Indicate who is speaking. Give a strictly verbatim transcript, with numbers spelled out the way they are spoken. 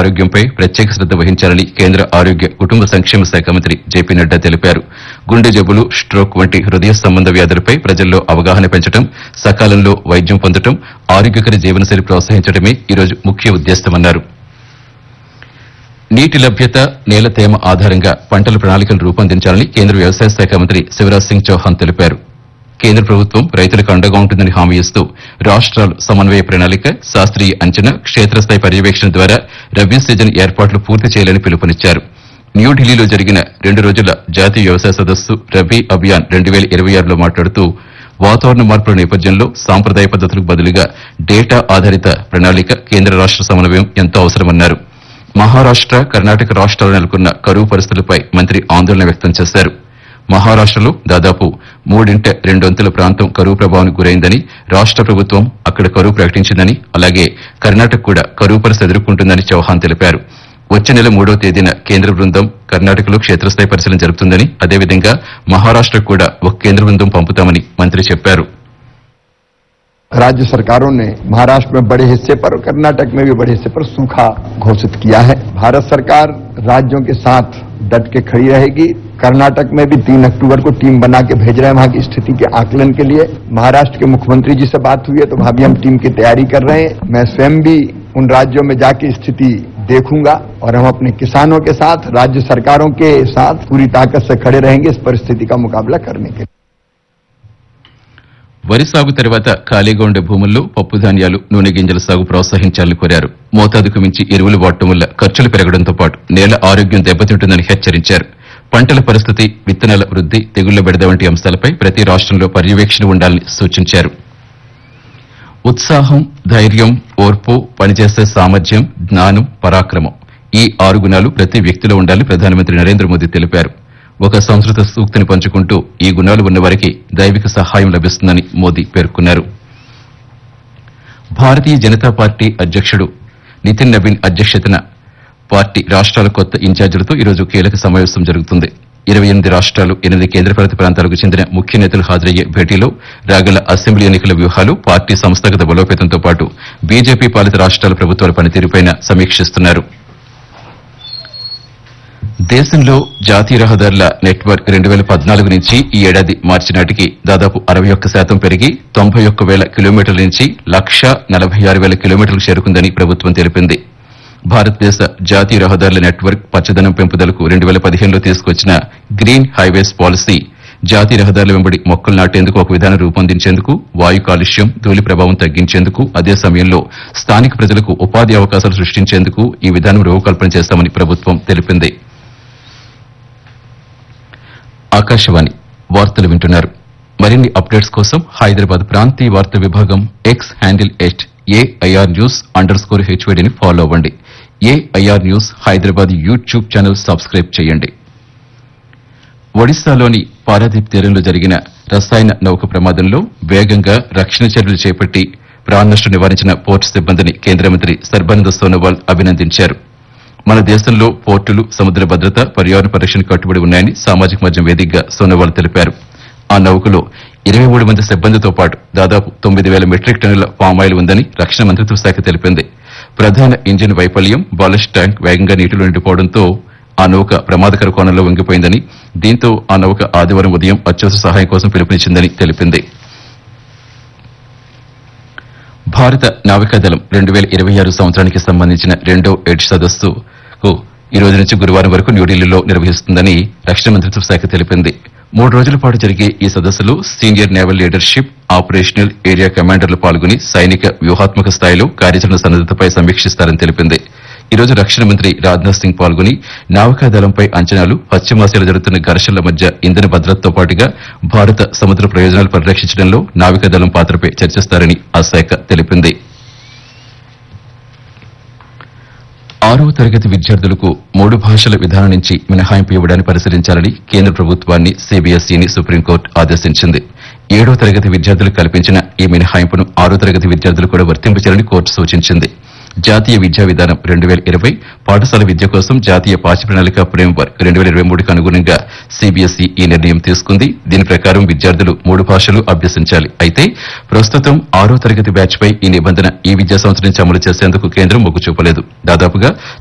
Speaker 1: ఆరోగ్యంపై ప్రత్యేక శ్రద్ద వహించాలని కేంద్ర ఆరోగ్య కుటుంబ సంక్షేమ శాఖ మంత్రి జేపీ నడ్డా తెలిపారు. గుండె జబ్బులు, స్ట్రోక్ వంటి హృదయ సంబంధ వ్యాధులపై ప్రజల్లో అవగాహన పెంచడం, సకాలంలో వైద్యం పొందడం, ఆరోగ్యకర జీవనశైలి ప్రోత్సహించడమే ఈ రోజు ముఖ్య ఉద్దేశమన్నారు. నీటి లభ్యత, నేల తేమ ఆధారంగా పంటల ప్రణాళికలు రూపొందించాలని కేంద్ర వ్యవసాయ శాఖ మంత్రి శివరాజ్ సింగ్ చౌహాన్ తెలిపారు. కేంద్ర ప్రభుత్వం రైతులకు అండగా ఉంటుందని హామీ ఇస్తూ రాష్ట్రాలు సమన్వయ ప్రణాళిక, శాస్త్రీయ అంచనా, క్షేత్రస్థాయి పర్యవేక్షణ ద్వారా రబీ సీజన్ ఏర్పాట్లు పూర్తి చేయాలని పిలుపునిచ్చారు. న్యూఢిల్లీలో జరిగిన రెండు రోజుల జాతీయ వ్యవసాయ సదస్సు రబీ అభియాన్ రెండు వేల ఇరవై ఆరులో మాట్లాడుతూ వాతావరణ మార్పుల నేపథ్యంలో సాంప్రదాయ పద్దతులకు బదులుగా డేటా ఆధారిత ప్రణాళిక, కేంద్ర రాష్ట్ర సమన్వయం ఎంతో అవసరమన్నారు. మహారాష్ట, కర్ణాటక రాష్ట్రాలు నెలకొన్న కరువు పరిస్థితులపై మంత్రి ఆందోళన వ్యక్తం చేశారు. మహారాష్టలో దాదాపు మూడింట రెండొంతుల ప్రాంతం కరువు ప్రభావానికి గురైందని, రాష్ట ప్రభుత్వం అక్కడ కరువు ప్రకటించిందని, అలాగే కర్ణాటక కూడా కరువు పరిస్థితి ఎదుర్కొంటుందని చౌహాన్ తెలిపారు. వచ్చే నెల మూడో తేదీన కేంద్ర బృందం కర్ణాటకలో క్షేత్రస్థాయి పరిశీలన జరుపుతుందని, అదేవిధంగా మహారాష్టకు కూడా ఒక కేంద్ర బృందం పంపుతామని మంత్రి చెప్పారు.
Speaker 2: राज्य सरकारों ने महाराष्ट्र में बड़े हिस्से पर और कर्नाटक में भी बड़े हिस्से पर सूखा घोषित किया है. भारत सरकार राज्यों के साथ डट के खड़ी रहेगी. कर्नाटक में भी तीन अक्टूबर को टीम बना के भेज रहे हैं वहां की स्थिति के आकलन के लिए. महाराष्ट्र के मुख्यमंत्री जी से बात हुई है तो वहां भी हम टीम की तैयारी कर रहे हैं. मैं स्वयं भी उन राज्यों में जाके स्थिति देखूंगा और हम अपने किसानों के साथ, राज्य सरकारों के साथ पूरी ताकत से खड़े रहेंगे इस परिस्थिति का मुकाबला करने के लिए.
Speaker 1: వరి సాగు తర్వాత ఖాళీగా ఉండే భూముల్లో పప్పు ధాన్యాలు, నూనె గింజల సాగు ప్రోత్సహించాలని కోరారు. మోతాదుకు మించి ఎరువులు వాడటం వల్ల ఖర్చులు పెరగడంతో పాటు నేల ఆరోగ్యం దెబ్బతింటుందని హెచ్చరించారు. పంటల పరిస్థితి, విత్తనాల వృద్ది, తెగుళ్ల బెడద వంటి అంశాలపై ప్రతి రాష్ట్రంలో పర్యవేక్షణ ఉండాలని సూచించారు. ఉత్సాహం, ధైర్యం, ఓర్పు, పనిచేసే సామర్థ్యం, జ్ఞానం, పరాక్రమం ఈ ఆరు గుణాలు ప్రతి వ్యక్తిలో ఉండాలని ప్రధానమంత్రి నరేంద్ర మోదీ తెలిపారు. ఒక సంస్కృత సూక్తిని పంచుకుంటూ ఈ గుణాలు ఉన్నవారికి దైవిక సహాయం లభిస్తుందని మోదీ పేర్కొన్నారు. భారతీయ జనతా పార్టీ అధ్యక్షుడు నితిన్ నబీన్ అధ్యక్షతన పార్టీ రాష్ట్రాల కొత్త ఇన్ఛార్జీలతో ఈరోజు కీలక సమావేశం జరుగుతుంది. ఇరవై ఎనిమిది రాష్ట్రాలు, ఎనిమిది కేంద్రపాలిత ప్రాంతాలకు చెందిన ముఖ్య నేతలు హాజరయ్యే భేటీలో రాగల అసెంబ్లీ ఎన్నికల వ్యూహాలు, పార్టీ సంస్థాగత బలోపేతంతో పాటు బీజేపీ పాలిత రాష్ట్రాల ప్రభుత్వాల పనితీరుపై సమీక్షిస్తున్నారు. దేశంలో జాతీయ రహదారుల నెట్వర్క్ రెండు వేల పద్నాలుగు నుంచి ఈ ఏడాది మార్చి నాటికి దాదాపు అరవై ఒక్క శాతం పెరిగి తొంభై ఒక్క వేల కిలోమీటర్ల నుంచి లక్ష నలభై ఆరు వేల కిలోమీటర్లకు చేరుకుందని ప్రభుత్వం తెలిపింది. భారతదేశ జాతీయ రహదారుల నెట్వర్క్ పచ్చదనం పెంపుదలకు రెండు వేల పదిహేనులో తీసుకొచ్చిన గ్రీన్ హైవేస్ పాలసీ జాతీయ రహదారుల వెంబడి మొక్కలు నాటేందుకు ఒక విధానం రూపొందించేందుకు, వాయు కాలుష్యం, ధూళి ప్రభావం తగ్గించేందుకు, అదే సమయంలో స్థానిక ప్రజలకు ఉపాధి అవకాశాలు సృష్టించేందుకు ఈ విధానం రూపకల్పన చేస్తామని ప్రభుత్వం తెలిపింది. ఆకాశవాణి వార్తలు వింటున్నారు. మరిన్ని అప్డేట్స్ కోసం హైదరాబాద్ ప్రాంతీయ వార్తా విభాగం X handle at AIR news under score హెచ్వైడీని follow అవ్వండి. AIR news Hyderabad YouTube channel subscribe చేయండి. ఒడిశాలోని పారాదీప్ తీరంలో జరిగిన రసాయన నౌక ప్రమాదంలో వేగంగా రక్షణ చర్యలు చేపట్టి ప్రాణనష్టం నివారించిన పోర్టు సిబ్బందిని కేంద్ర మంత్రి సర్బానంద సోనోవాల్ అభినందించారు. మన దేశంలో పోర్టులు, సముద్ర భద్రత, పర్యావరణ పరిరక్షణ కట్టుబడి ఉన్నాయని సామాజిక మాధ్యమం వేదికగా సోనోవాల్ తెలిపారు. ఆ నౌకలో ఇరవై మూడు మంది సిబ్బందితో పాటు దాదాపు తొమ్మిది వేల మెట్రిక్ టన్నుల పామాయిల్ ఉందని రక్షణ మంత్రిత్వ శాఖ తెలిపింది. ప్రధాన ఇంజిన్ వైఫల్యం, బాలస్ట్ ట్యాంక్ వేగంగా నీటిలో నిండిపోవడంతో ఆ నౌక ప్రమాదకర కోణంలో వంగిపోయిందని, దీంతో ఆ నౌక ఆదివారం ఉదయం అత్యవసర సహాయం కోసం పిలుపునిచ్చిందని తెలిపింది. భారత నావికాదళం రెండు వేల ఇరవై ఆరు సంవత్సరానికి సంబంధించిన రెండో ఎడ్జ్ సదస్సుకు ఈ రోజు నుంచి గురువారం వరకు న్యూఢిల్లీలో నిర్వహిస్తుందని రక్షణ మంత్రిత్వ శాఖ తెలిపింది. మూడు రోజుల పాటు జరిగే ఈ సదస్సులో senior naval leadership, operational area కమాండర్లు పాల్గొని సైనిక వ్యూహాత్మక స్థాయిలో కార్యాచరణ సన్నద్దతపై సమీక్షిస్తారని తెలిపింది. ఈ రోజు రక్షణ మంత్రి రాజ్నాథ్ సింగ్ పాల్గొని నావికాదళంపై అంచనాలు, పశ్చిమాసియాలో జరుగుతున్న ఘర్షణల మధ్య ఇంధన భద్రతతో పాటుగా భారత సముద్ర ప్రయోజనాలు పరిరక్షించడంలో నావికాదళం పాత్రపై చర్చిస్తారని ఆ శాఖ తెలిపింది. ఆరవ తరగతి విద్యార్థులకు మూడు భాషల విధానం నుంచి మినహాయింపు ఇవ్వడాన్ని పరిశీలించాలని కేంద్ర ప్రభుత్వాన్ని, సీబీఎస్ఈని సుప్రీంకోర్టు ఆదేశించింది. ఏడవ తరగతి విద్యార్థులకు కల్పించిన ఈ మినహాయింపును ఆరో తరగతి విద్యార్థులు కూడా వర్తింపచేయాలని కోర్టు సూచించింది. జాతీయ విద్యా విధానం రెండు వేల ఇరవై పాఠశాల విద్య కోసం జాతీయ పాఠ్య ప్రణాళిక ఫ్రేమ్వర్క్ రెండు వేల ఇరవై మూడుకు అనుగుణంగా సీబీఎస్ఈ ఈ నిర్ణయం తీసుకుంది. దీని ప్రకారం విద్యార్థులు మూడు భాషలు అభ్యసించాలి. అయితే ప్రస్తుతం ఆరో తరగతి బ్యాచ్ పై ఈ నిబంధన ఈ విద్యా సంవత్సరం నుంచి అమలు చేసేందుకు కేంద్రం మొగ్గు చూపలేదు. దాదాపుగా